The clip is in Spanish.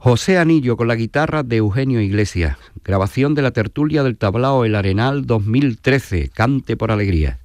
José Anillo con la guitarra de Eugenio Iglesias. Grabación de la tertulia del tablao El Arenal 2013. Cante por alegría.